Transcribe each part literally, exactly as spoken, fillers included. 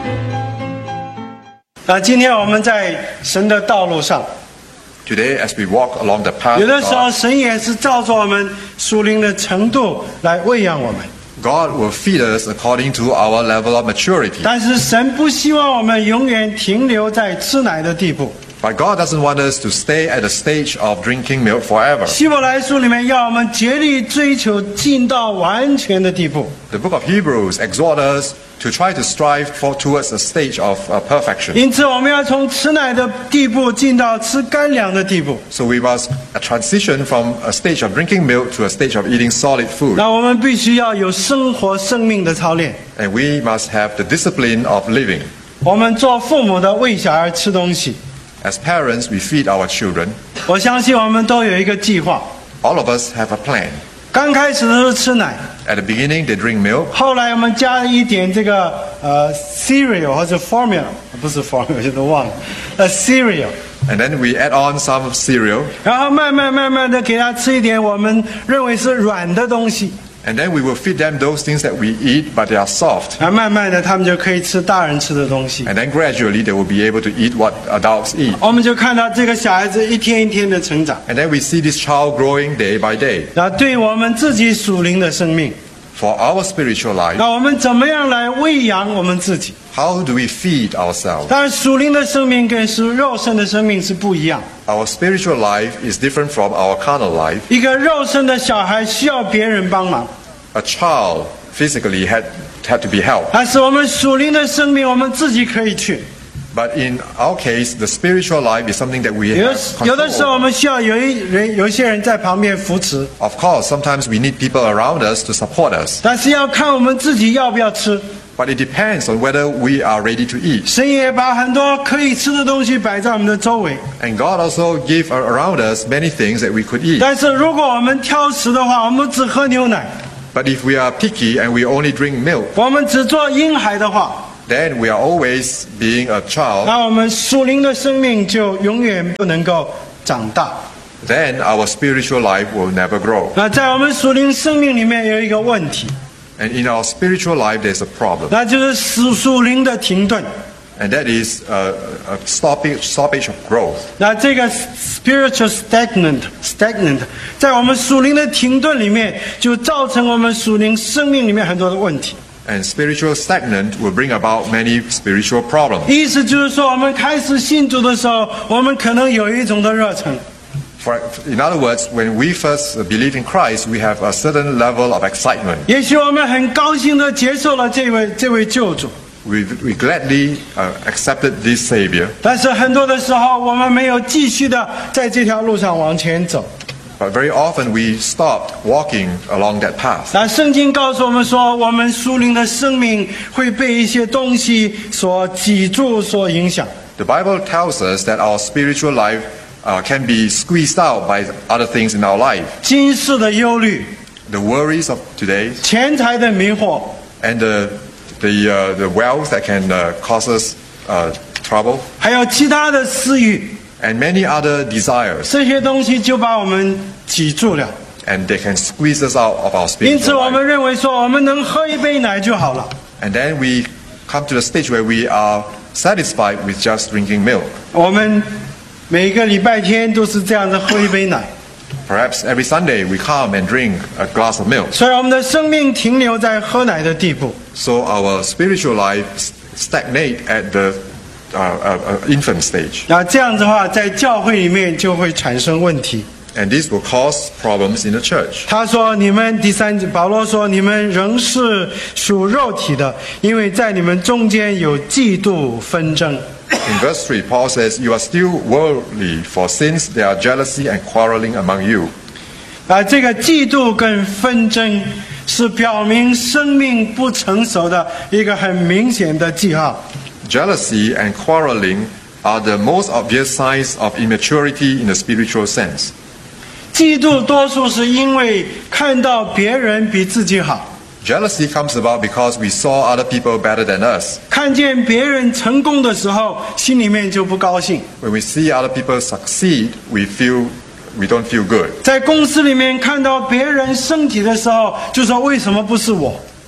啊，今天我们在神的道路上， Today, as we walk along the path 有的 of 时候 God, 神也是照着我们属灵的程度来喂养我们， God will feed us according to our level of maturity. 但是神不希望我们永远停留在吃奶的地步。 But God doesn't want us to stay at the stage of drinking milk forever. 希伯来书里面要我们竭力追求进到完全的地步， The book of Hebrews exhorts us to try to strive for, towards a stage of uh, perfection. 因此我们要从吃奶的地步进到吃干粮的地步。 So we must uh, transition from a stage of drinking milk to a stage of eating solid food. 那我们必须要有生活生命的操练。 And we must have the discipline of living. 我们做父母的喂小孩吃东西， As parents, we feed our children. 我相信我们都有一个计划。 All of us have a plan. 刚开始的时候吃奶， At the beginning, they drink milk. 后来我们加了一点这个呃 cereal 或者 formula， 不是 formula， 现在都忘了，呃 cereal。 And then we add on some cereal. 然后慢慢慢慢的给他吃一点我们认为是软的东西， And then we will feed them those things that we eat, but they are soft. 然后慢慢的他们就可以吃大人吃的东西。 And then gradually they will be able to eat what adults eat. 我们就看到这个小孩子一天一天的成长， And then we see this child growing day by day. 然后对我们自己属灵的生命， For our spiritual life, 那我们怎么样来喂养我们自己？ how do we feed ourselves? 当然，属灵的生命跟属肉身的生命是不一样。 Our spiritual life is different from our carnal life. 一个肉身的小孩需要别人帮忙， A child physically had, had to be helped. 但是我们属灵的生命，我们自己可以去。 But in our case, the spiritual life is something that we 有 have 的有的时候，我 control over. 们需要有一人有一些人在旁边扶持， Of course, sometimes we need people around us to support us. 但是要看我们自己要不要吃。 But it depends on whether we are ready to eat. 神也把很多可以吃的东西摆在我们的周围， And God also gave around us many things that we could eat. 但是如果我们挑食的话，我们只喝牛奶； But if we are picky and we only drink milk, 我们只做婴孩的话， then we are always being a child. 那我们属灵的生命就永远不能够长大。 Then our spiritual life will never grow. 那在我们属灵生命里面有一个问题， And in our spiritual life, there's a problem. 那就是属属灵的停顿。 And that is a, a stoppage, stoppage of growth. 那这个 spiritual stagnant stagnant 在我们属灵的停顿里面，就造成我们属灵生命里面很多的问题。 And spiritual stagnant will bring about many spiritual problems. 意思就是说，我们开始信主的时候，我们可能有一种的热忱。 For, in other words, when we first believe in Christ, we have a certain level of excitement. 也许我们很高兴地接受了这位这位救主， We, we gladly uh, accepted this Savior. 但是很多的时候，我们没有继续的在这条路上往前走。 But very often we stopped walking along that path. 那圣经告诉我们说，我们属灵的生命会被一些东西所挤住、所影响。 The Bible tells us that our spiritual life uh, can be squeezed out by other things in our life. 今世的忧虑、 The worries of today 钱财的迷惑， and the, the, uh, the wealth that can uh, cause us uh, trouble 还有其他的私欲， and many other desires. 这些东西就把我们挤住了。 And they can squeeze us out of our 因此， spiritual 我 life. 们认为说，我们能喝一杯奶就好了。 And then we come to the stage where we are satisfied with just drinking milk. 我们每个礼拜天都是这样子喝一杯奶， Perhaps every Sunday we come and drink a glass of milk. 所以我们的生命停留在喝奶的地步。 So our spiritual life stagnate at the uh, uh, uh, infant stage. 那这样子的话，在教会里面就会产生问题。 And this will cause problems in the church. 他说：“你们第三节，保罗说，你们仍是属肉体的，因为在你们中间有嫉妒纷争。” In verse three, Paul says, "You are still worldly, for since there are jealousy and quarreling among you." 啊，这个嫉妒跟纷争是表明生命不成熟的一个很明显的记号。 Jealousy and quarreling are the most obvious signs of immaturity in the spiritual sense. 嫉妒多数是因为看到别人比自己好， Jealousy comes about because we saw other people better than us. 看见别人成功的时候，心里面就不高兴。 When we see other people succeed, we feel we don't feel good. 在公司里面看到别人升级的时候，就说为什么不是我？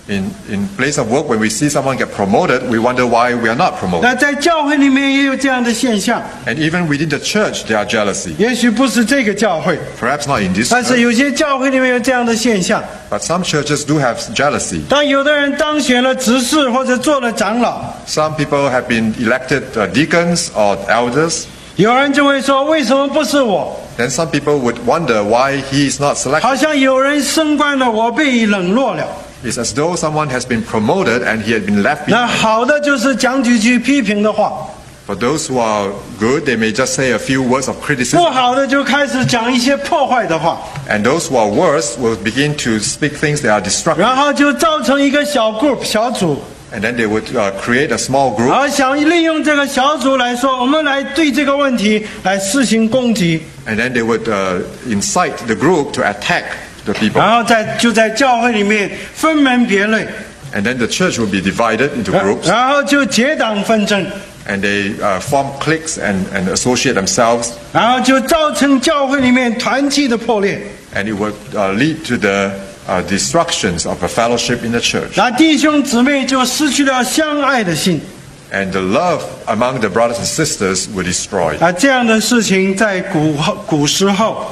In, in place of work, when we see someone get promoted, we wonder why we are not 那 promoted. 在教会里面也有这样的现象， And even within the church, there are jealousy. 也许不是这个教会， Perhaps not in this 但是 church, 有些教会里面有这样的现象。 but some churches do have jealousy. 当有的人当选了执事或者做了长老， Some people have been elected uh, deacons or elders. 有人就会说：“为什么不是我？ Then some people would wonder why he is not selected. 好像有人升官了，我被冷落了。” It's as though someone has been promoted and he had been left 那 behind. 好的就是讲几句批评的话， For those who are good, they may just say a few words of 不 criticism. 好的就开始讲一些破坏的话， And those who are worse will begin to speak things that are destructive. 然后就造成一个小 group 小组， And then they would uh, create a small group. 然后想利用这个小组来说，我们来对这个问题来施行攻击， And then they would uh, incite the group to attack the people. 然后在就在教会里面分门别类， And then the church will be divided into 然 groups. 然后就结党纷争， And they uh, form cliques and, and associate themselves. 然后就造成教会里面团契的破裂。 And it would uh, lead to the uh, destructions of a fellowship in the church. 那弟兄姊妹就失去了相爱的心。 And the love among the brothers and sisters were destroyed. 啊，这样的事情在古后古时候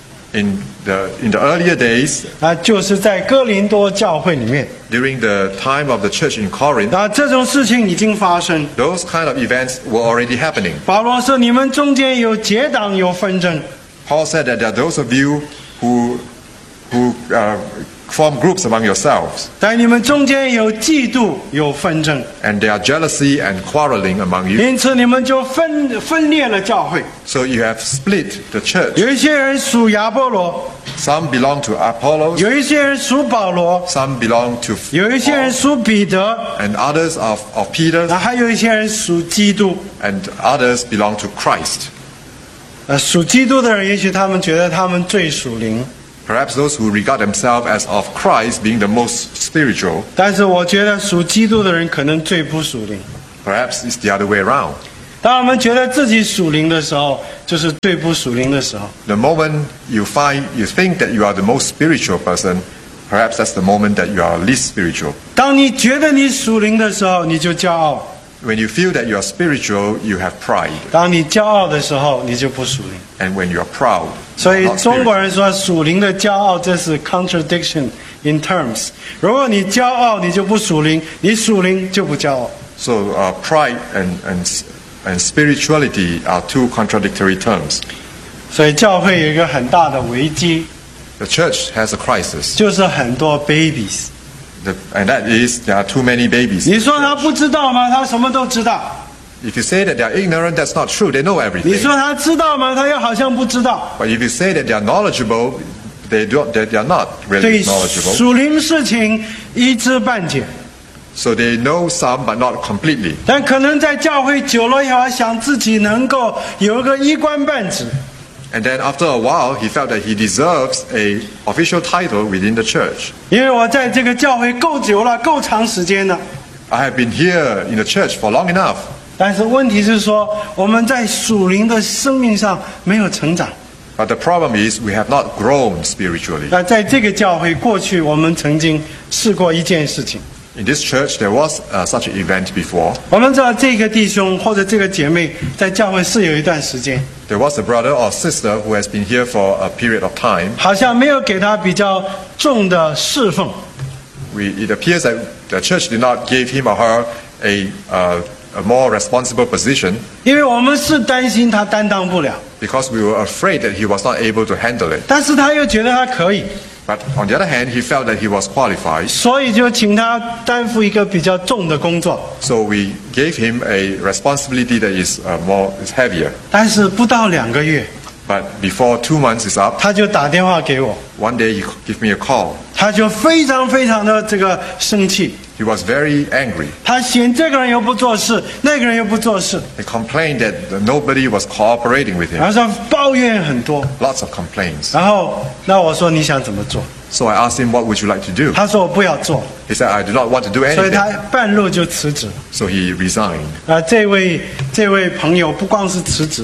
In the, in the earlier days, 啊，就是在哥林多教会里面 during the time of the church in Corinth, 啊，这种事情已经发生。 those kind of events were already happening. 保罗说：“你们中间有结党，有纷争。 Paul said that there are those of you who, who uh, form groups among yourselves, 在你们中间有嫉妒，有纷争， and there are jealousy and quarreling among you. 因此你们就分分裂了教会。 So you have split the church. 有一些人属亚波罗， Some belong to Apollos, 有一些人属保罗， some belong to 有一些人 Paul, 属彼得， and others of, of Peter, 啊，还有一些人属基督。 and others belong to Christ. 呃，属基督的人，也许他们觉得他们最属灵， Perhaps those who regard themselves as of Christ being the most spiritual, 但是我觉得属基督的人可能最不属灵。 perhaps it's the other way around. 当我们觉得自己属灵的时候，就是最不属灵的时候。 The moment you find, you think that you are the most spiritual person, perhaps that's the moment that you are least spiritual. 当你觉得你属灵的时候，你就骄傲； When you feel that you are spiritual, you have pride. 当你骄傲的时候，你就不属灵。 And when you are proud, 所 you 以 are not 中国 spiritual. 人说属灵的骄傲，这是 contradiction in terms。如果你骄傲，你就不属灵；你属灵就不骄傲。 So uh, pride and, and, and spirituality are two contradictory terms. 所以教会有一个很大的危机， The church has a crisis, 就是很多 babies。 the, and that is there are too many babies. 你说他不知道吗？他什么都知道。 If you say that they are ignorant, that's not true. They know 你 everything. 说他知道吗？他又好像不知道。 But if you say that they are knowledgeable, they, do, they, they are not 对 really knowledgeable. 属灵事情一知半解， So they know some, but not completely. 但可能在教会久了以后，想自己能够有一个一官半职， And then after a while, he felt that he deserves a official title within the church. 因为我在这个教会够久了，够长时间了。 I have been here in the church for long enough. 但是问题是说，我们在属灵的生命上没有成长。 But the problem is we have not grown spiritually. 那在这个教会过去，我们曾经试过一件事情。 In this church, there was uh, such an event before. 我们知道这个弟兄或者这个姐妹在教会是有一段时间， There was a brother or sister who has been here for a period of time. 好像没有给他比较重的侍奉。 We, it appears that the church did not give him or her a, uh, a more responsible position 因为我们是担心他担当不了， because we were afraid that he was not able to handle it. 但是他又觉得他可以， But on the other hand, he felt that he was qualified. 所以就请他担负一个比较重的工作。 So we gave him a responsibility that is uh, more is heavier. 但是不到两个月， But before two months is up, 他就打电话给我， one day he gave me a call. 他就非常非常的这个生气， He was very angry. 他嫌这个人又不做事，那个人又不做事， He complained that nobody was cooperating with 然 him. 后说抱怨很多。 Lots of complaints. 然后那我说你想怎么做？ So I asked him, what would you like to do? 他说我不要做， He said, I do not want to do 所以他 anything. 半路就辞职了。 So he resigned. 啊，这位这位朋友不光是辞职了，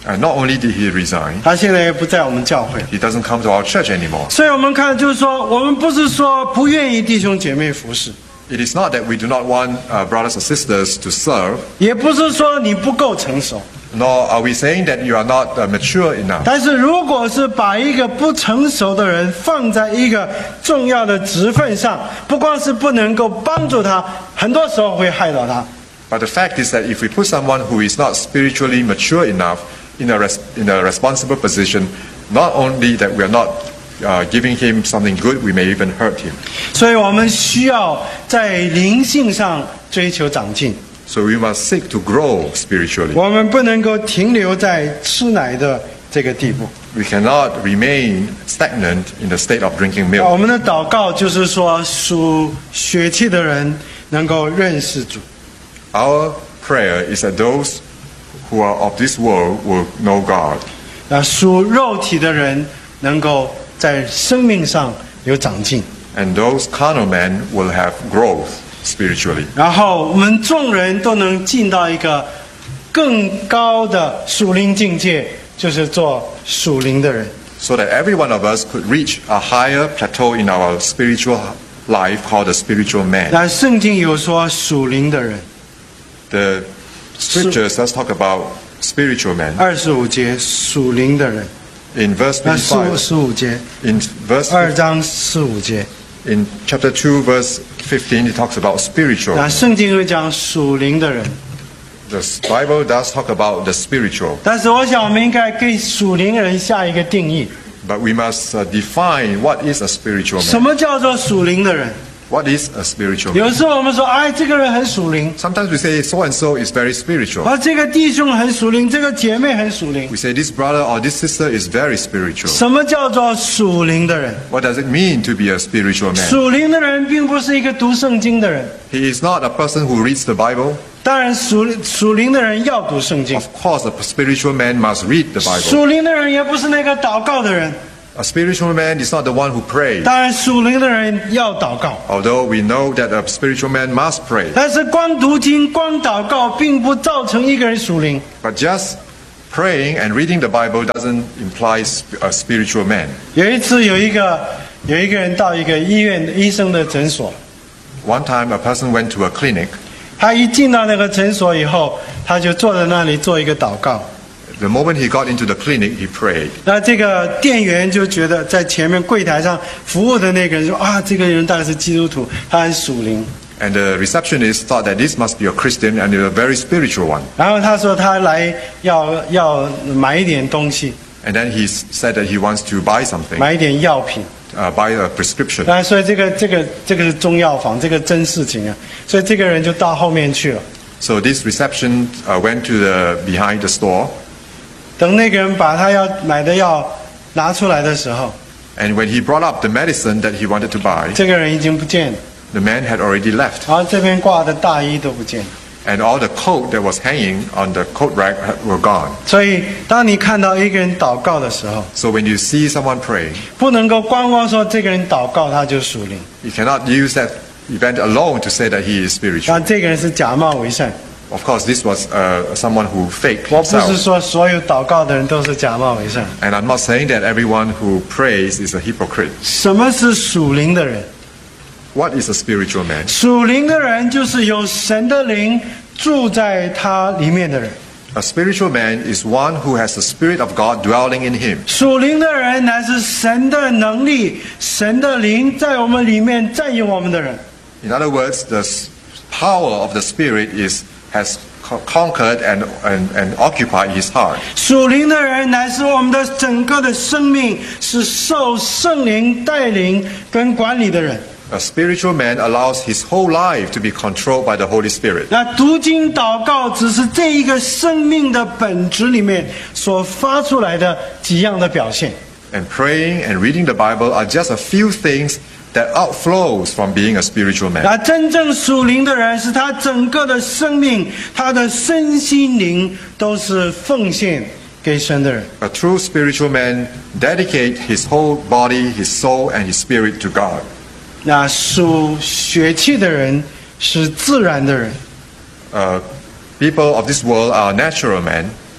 And not only did he resign, 他现在也不在我们教会。 he doesn't come to our church anymore. 所以我们看，就是说，我们不是说不愿意弟兄姐妹服侍， It is not that we do not want uh, brothers and sisters to serve, 也不是说你不够成熟。 nor are we saying that you are not uh, mature enough. 但是如果是把一个不成熟的人放在一个重要的职分上，不光是不能够帮助他，很多时候会害到他。 But the fact is that if we put someone who is not spiritually mature enough in a, res- in a responsible position, not only that we are not uh, giving him something good, we may even hurt him. 所以我们需要在灵性上追求长进， So we must seek to grow spiritually. 我们不能够停留在吃奶的这个地步。 We cannot remain stagnant in the state of drinking 我 milk. 们的祷告就是说，属血气的人能够认识主， Our prayer is that those who are of this world will know God. 那属肉体的人能够在生命上有长进。 And those carnal men will have growth spiritually. 然后我们众人都能进到一个更高的属灵境界，就是做属灵的人。 So that every one of us could reach a higher plateau in our spiritual life called the spiritual man. 那圣经有说属灵的人， The scriptures does talk about spiritual men. 二十五节属灵的人， In verse 那十五 twenty-five, 十五节， in verse 二章十五节， in chapter two, verse fifteen, it talks about spiritual. 那圣经会讲属灵的人。 The Bible does talk about the spiritual, 但是我想我们应该给属灵人下一个定义， but we must uh, define what is a spiritual 什 man. 么叫做属灵的人？ What is a spiritual 有 man? 时候我们说，哎，这个人很属灵， Sometimes we say so and so is very spiritual. 啊，这个弟兄很属灵，这个姐妹很属灵。 We say this brother or this sister is very spiritual. 什么叫做属灵的人？ What does it mean to be a spiritual man? 属灵的人并不是一个读圣经的人， He is not a person who reads the Bible. 当然属属灵的人要读圣经， Of course, a spiritual man must read the Bible. 属灵的人也不是那个祷告的人， A spiritual man is not the one who prays. 当然属灵的人要祷告。 Although we know that a spiritual man must pray. 但是光读经、光祷告，并不造成一个人属灵。 But just praying and reading the Bible doesn't imply sp- a spiritual man. 有一次，有一个有一个人到一个医院医生的诊所， One time a person went to a clinic. 他一进到那个诊所以后，他就坐在那里做一个祷告。 The moment he got into the clinic, he prayed. 那这个店员就觉得在前面柜台上服务的那个人说啊，这个人大概是基督徒，他很属灵。 And the receptionist thought that this must be a Christian and a very spiritual one. 然后他说他来要要买一点东西， And then he s- said that he wants to buy something, 买一点药品。 uh, buy a prescription. 那所以这个这个这个是中药房，这个真事情啊。所以这个人就到后面去了。 So this reception uh, went to the behind the store. 等那个人把他要买的药拿出来的时候， And when he brought up the medicine that he wanted to buy, 这个人已经不见了， the man had already left. 然后这边挂的大衣都不见了。 And all the coat that was hanging on the coat rack had- were gone. 所以当你看到一个人祷告的时候， So when you see someone praying, 不能够光光说这个人祷告他就属灵， you cannot use that event alone to say that he is 那 spiritual. 这个人是假冒为善。 Of course, this was uh, someone who faked 我不是 himself. 说所有祷告的人都是假冒为善。 And I'm not saying that everyone who prays is a hypocrite. 什么是属灵的人？ What is a spiritual man? 属灵的人就是有神的灵住在他里面的人。 A spiritual man is one who has the Spirit of God dwelling in him. 属灵的人乃是神的能力、神的灵在我们里面占有我们的人。 In other words, the s- power of the Spirit is has co- conquered and, and, and occupied his heart. 属灵的人乃是我们的整个的生命是受圣灵带领跟管理的人。 A spiritual man allows his whole life to be controlled by the Holy Spirit. 那读经祷告只是这一个生命的本质里面所发出来的几样的表现。 And praying and reading the Bible are just a few things that outflows from being a spiritual man. 那真正属灵的人是他整个的生命，他的身心灵都是奉献给神的人。 A true spiritual man dedicates his whole body, his soul, and his spirit to God. 那属血气的人是自然的人， Uh, people of this world are natural men.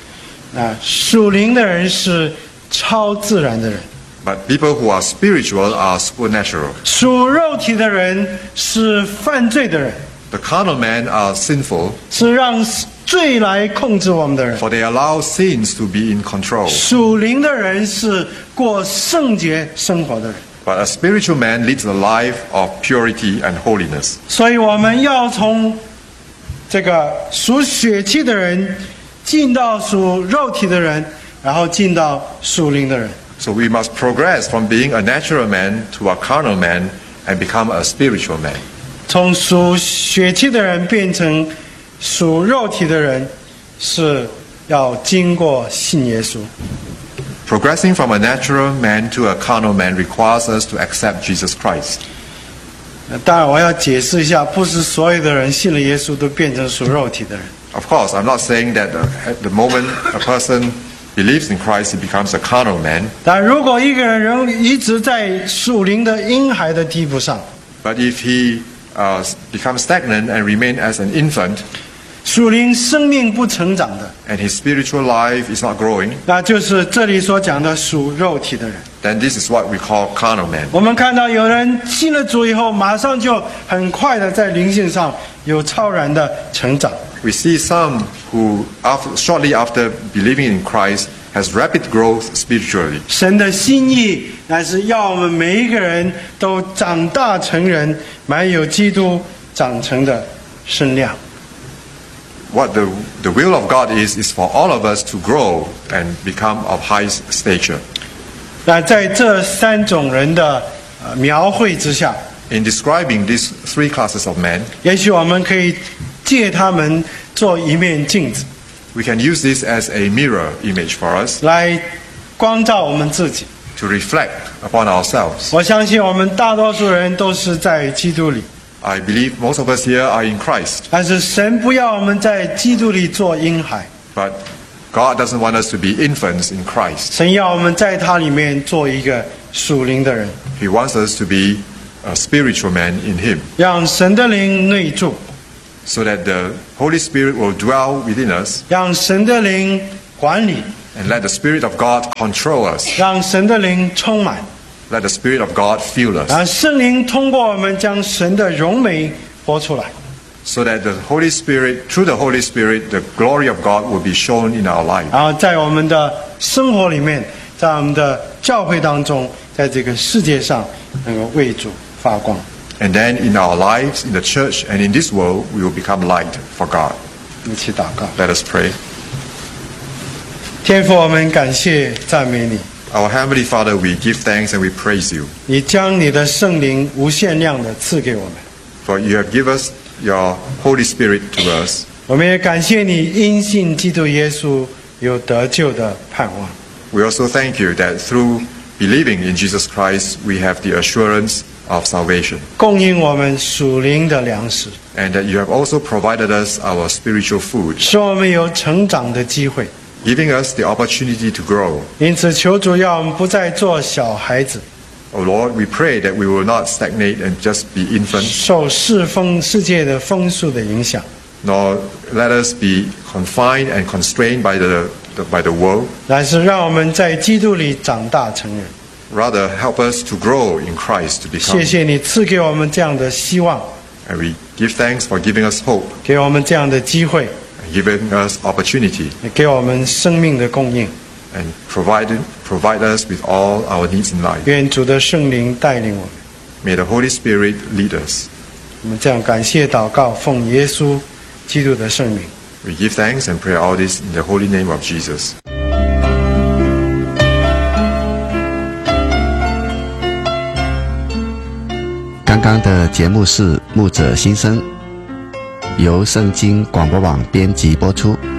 啊，属灵的人是超自然的人， But people who are spiritual are supernatural. 属肉体的人是犯罪的人， The carnal men are sinful, 是让罪来控制我们的人。 for they allow sins to be in control. 属灵的人是过圣洁生活的人， But a spiritual man leads a life of purity and holiness. 所以我们要从这个属血气的人进到属肉体的人，然后进到属灵的人。 So we must progress from being a natural man to a carnal man and become a spiritual man. 从属血气的人变成属肉体的人，是要经过信耶稣。 Progressing from a natural man to a carnal man requires us to accept Jesus Christ. 当然，我要解释一下，不是所有的人信了耶稣都变成属肉体的人。 Of course, I'm not saying that uh, at the moment a person believes in Christ, he becomes a carnal man. 但如果一个人仍一直在属灵的婴孩的地步上， But if he uh, becomes stagnant and remain as an infant, 属灵生命不成长的， and his spiritual life is not growing, 那就是这里所讲的属肉体的人。 then this is what we call carnal man. 我们看到有人信了主以后，马上就很快的在灵性上有超然的成长。 We see some who, after, shortly after believing in Christ, has rapid growth spiritually. 神的心意乃是要我们每一个人都长大成人，满有基督长成的身量。 What the, the will of God is, is for all of us to grow and become of high stature. 那在这三种人的呃描绘之下， In describing these three classes of men, 也许我们可以借他们做一面镜子， we can use this as a mirror image for us 来光照我们自己。 to reflect upon ourselves. 我相信我们大多数人都是在基督里， I believe most of us here are in Christ, 但是神不要我们在基督里做婴孩， but God doesn't want us to be infants in Christ. 神要我们在他里面做一个属灵的人， He wants us to be a spiritual man in Him, 让神的灵内住， so that the Holy Spirit will dwell within us 让神的灵管理， and let the Spirit of God control us. 让神的灵充满， Let the Spirit of God fill us, 让圣灵通过我们将神的荣美活出来。 so that the Holy Spirit, through the Holy Spirit, the glory of God will be shown in our life. 然后在我们的生活里面，在我们的教会当中，在这个世界上能够为主发光。 And then in our lives, in the church, and in this world, we will become light for God. 一起祷告。 Let us pray. 天父，我们感谢赞美你， Our Heavenly Father, we give thanks and we praise you, 你将你的圣灵无限量的赐给我们。 for you have given us your Holy Spirit to us. 我们也感谢你因信基督耶稣有得救的盼望。 We also thank you that through believing in Jesus Christ, we have the assurance of salvation, 供应我们属灵的粮食， and that you have also provided us our spiritual food, 使我们有成长的机会。 giving us the opportunity to grow. 因此，求主要我们不再做小孩子， Oh Lord, we pray that we will not stagnate and just be infants, 受世风世界的风俗的影响， nor let us be confined and constrained by the, the, by the world. 乃是让我们在基督里长大成人。 Rather, help us to grow in Christ, to 谢 become. 谢你赐给我们这样的希望， And we give thanks for giving us hope, 给我们这样的机会， and giving us opportunity, 也给我们生命的供应。 and provide, provide us with all our needs in life. 愿主的圣灵带领我们。 May the Holy Spirit lead us. 我们这样感谢祷告，奉耶稣基督的圣名。 We give thanks and pray all this in the holy name of Jesus. 刚刚的节目是牧者心声，由圣经广播网编辑播出。